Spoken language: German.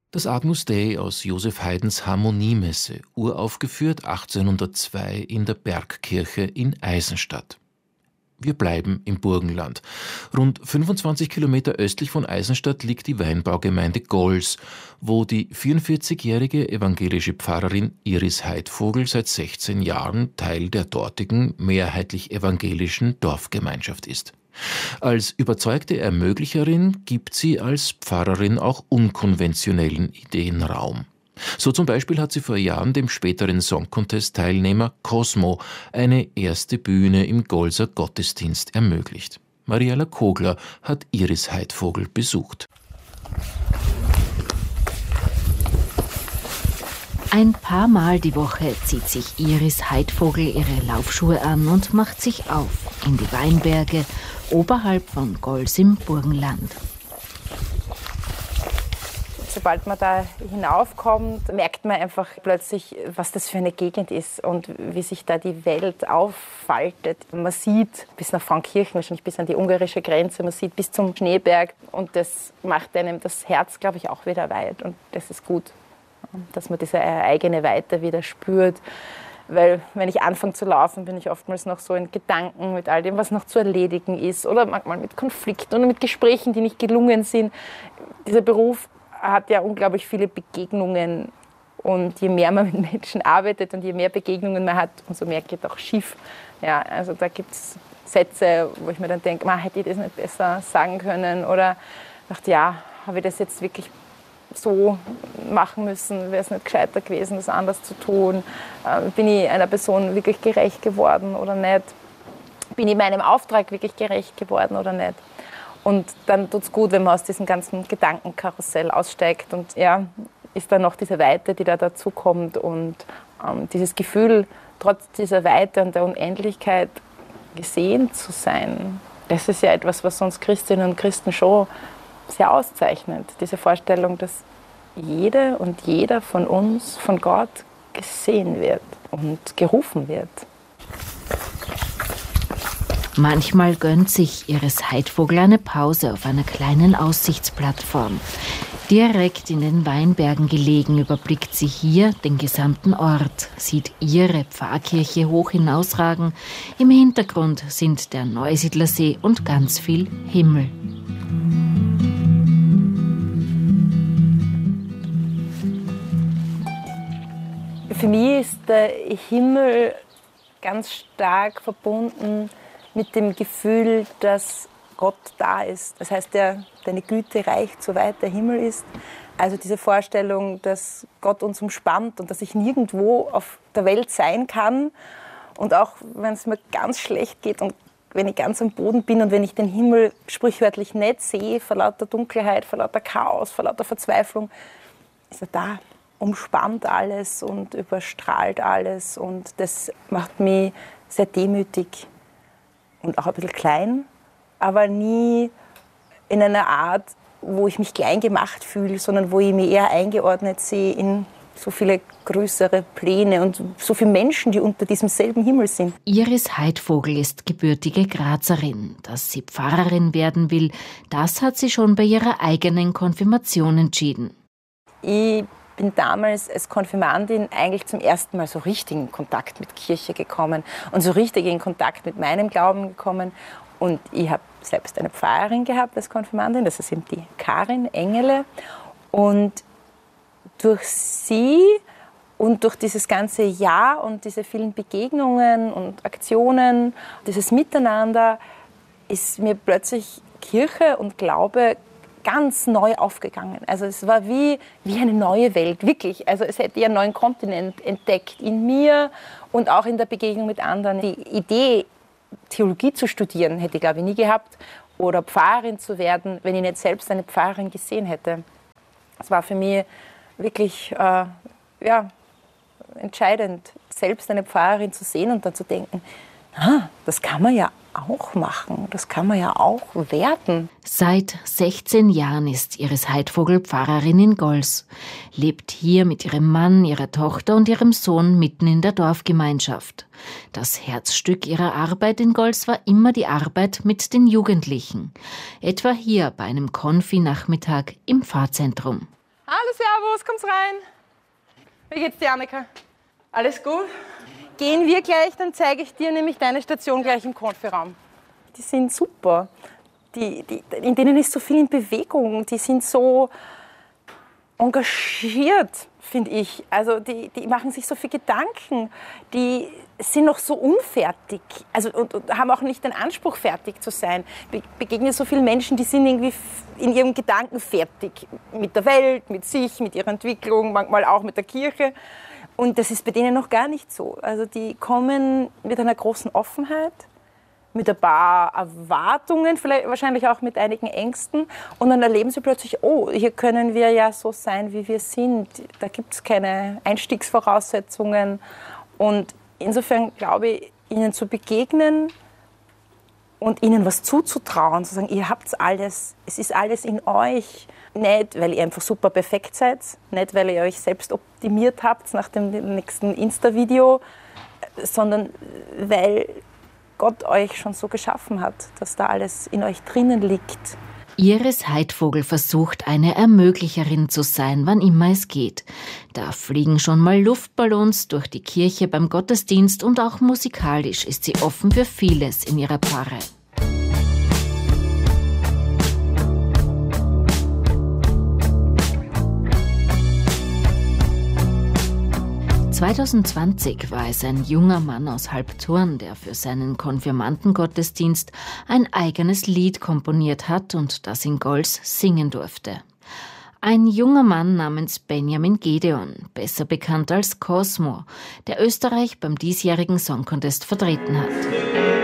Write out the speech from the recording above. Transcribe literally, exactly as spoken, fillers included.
Das Agnus Dei aus Joseph Haydns Harmoniemesse, uraufgeführt achtzehnhundertzwei in der Bergkirche in Eisenstadt. Wir bleiben im Burgenland. Rund fünfundzwanzig Kilometer östlich von Eisenstadt liegt die Weinbaugemeinde Gols, wo die vierundvierzigjährige evangelische Pfarrerin Iris Heidvogel seit sechzehn Jahren Teil der dortigen, mehrheitlich evangelischen Dorfgemeinschaft ist. Als überzeugte Ermöglicherin gibt sie als Pfarrerin auch unkonventionellen Ideen Raum. So zum Beispiel hat sie vor Jahren dem späteren Song-Contest-Teilnehmer Cosmo eine erste Bühne im Golser Gottesdienst ermöglicht. Mariella Kogler hat Iris Heidvogel besucht. Ein paar Mal die Woche zieht sich Iris Heidvogel ihre Laufschuhe an und macht sich auf in die Weinberge oberhalb von Gols im Burgenland. Sobald man da hinaufkommt, merkt man einfach plötzlich, was das für eine Gegend ist und wie sich da die Welt auffaltet. Man sieht bis nach Frankirchen, wahrscheinlich bis an die ungarische Grenze, man sieht bis zum Schneeberg und das macht einem das Herz, glaube ich, auch wieder weit und das ist gut, dass man diese eigene Weite wieder spürt. Weil wenn ich anfange zu laufen, bin ich oftmals noch so in Gedanken mit all dem, was noch zu erledigen ist oder manchmal mit Konflikten oder mit Gesprächen, die nicht gelungen sind. Dieser Beruf hat ja unglaublich viele Begegnungen und je mehr man mit Menschen arbeitet und je mehr Begegnungen man hat, umso mehr geht auch schief. Ja, also da gibt es Sätze, wo ich mir dann denke, hätte ich das nicht besser sagen können oder dachte, ja, habe ich das jetzt wirklich so machen müssen, wäre es nicht gescheiter gewesen, das anders zu tun. Äh, bin ich einer Person wirklich gerecht geworden oder nicht? Bin ich meinem Auftrag wirklich gerecht geworden oder nicht? Und dann tut es gut, wenn man aus diesem ganzen Gedankenkarussell aussteigt und ja, ist dann noch diese Weite, die da dazu kommt und ähm, dieses Gefühl, trotz dieser Weite und der Unendlichkeit gesehen zu sein. Das ist ja etwas, was uns Christinnen und Christen schon sehr auszeichnet. Diese Vorstellung, dass jede und jeder von uns von Gott gesehen wird und gerufen wird. Manchmal gönnt sich Iris Heidvogel eine Pause auf einer kleinen Aussichtsplattform. Direkt in den Weinbergen gelegen überblickt sie hier den gesamten Ort, sieht ihre Pfarrkirche hoch hinausragen. Im Hintergrund sind der Neusiedlersee und ganz viel Himmel. Für mich ist der Himmel ganz stark verbunden mit dem Gefühl, dass Gott da ist. Das heißt, der, deine Güte reicht, soweit der Himmel ist. Also diese Vorstellung, dass Gott uns umspannt und dass ich nirgendwo auf der Welt sein kann. Und auch wenn es mir ganz schlecht geht und wenn ich ganz am Boden bin und wenn ich den Himmel sprichwörtlich nicht sehe, vor lauter Dunkelheit, vor lauter Chaos, vor lauter Verzweiflung, ist er da, umspannt alles und überstrahlt alles. Und das macht mich sehr demütig und auch ein bisschen klein, aber nie in einer Art, wo ich mich klein gemacht fühle, sondern wo ich mich eher eingeordnet sehe in so viele größere Pläne und so viele Menschen, die unter diesem selben Himmel sind. Iris Heidvogel ist gebürtige Grazerin. Dass sie Pfarrerin werden will, das hat sie schon bei ihrer eigenen Konfirmation entschieden. Ich bin damals als Konfirmandin eigentlich zum ersten Mal so richtig in Kontakt mit Kirche gekommen und so richtig in Kontakt mit meinem Glauben gekommen. Und ich habe selbst eine Pfarrerin gehabt als Konfirmandin, das ist eben die Karin Engele. Und durch sie und durch dieses ganze Jahr und diese vielen Begegnungen und Aktionen, dieses Miteinander, ist mir plötzlich Kirche und Glaube ganz neu aufgegangen. Also es war wie, wie eine neue Welt, wirklich. Also es hätte einen neuen Kontinent entdeckt in mir und auch in der Begegnung mit anderen. Die Idee, Theologie zu studieren, hätte ich, glaube ich, nie gehabt. Oder Pfarrerin zu werden, wenn ich nicht selbst eine Pfarrerin gesehen hätte. Es war für mich wirklich äh, ja, entscheidend, selbst eine Pfarrerin zu sehen und dann zu denken, ah, das kann man ja auch machen, das kann man ja auch werden. Seit sechzehn Jahren ist Iris Heidvogel Pfarrerin in Gols, lebt hier mit ihrem Mann, ihrer Tochter und ihrem Sohn mitten in der Dorfgemeinschaft. Das Herzstück ihrer Arbeit in Gols war immer die Arbeit mit den Jugendlichen, etwa hier bei einem Konfi-Nachmittag im Pfarrzentrum. Hallo, servus, komm's rein. Wie geht's dir, Annika? Alles gut? Gehen wir gleich, dann zeige ich dir nämlich deine Station gleich im Konfiraum. Die sind super. Die, die, in denen ist so viel in Bewegung. Die sind so engagiert, finde ich. Also die, die machen sich so viel Gedanken. Die sind noch so unfertig. Also, und, und haben auch nicht den Anspruch, fertig zu sein. Ich begegne so vielen Menschen, die sind irgendwie in ihrem Gedanken fertig. Mit der Welt, mit sich, mit ihrer Entwicklung, manchmal auch mit der Kirche. Und das ist bei denen noch gar nicht so. Also die kommen mit einer großen Offenheit, mit ein paar Erwartungen, vielleicht wahrscheinlich auch mit einigen Ängsten. Und dann erleben sie plötzlich, oh, hier können wir ja so sein, wie wir sind. Da gibt es keine Einstiegsvoraussetzungen. Und insofern glaube ich, ihnen zu begegnen und ihnen was zuzutrauen, zu sagen, ihr habt alles, es ist alles in euch. Nicht, weil ihr einfach super perfekt seid, nicht, weil ihr euch selbst optimiert habt nach dem nächsten Insta-Video, sondern weil Gott euch schon so geschaffen hat, dass da alles in euch drinnen liegt. Iris Heidvogel versucht, eine Ermöglicherin zu sein, wann immer es geht. Da fliegen schon mal Luftballons durch die Kirche beim Gottesdienst und auch musikalisch ist sie offen für vieles in ihrer Pfarre. zwanzig zwanzig war es ein junger Mann aus Halbturn, der für seinen Konfirmandengottesdienst ein eigenes Lied komponiert hat und das in Gols singen durfte. Ein junger Mann namens Benjamin Gedeon, besser bekannt als Cosmo, der Österreich beim diesjährigen Song Contest vertreten hat.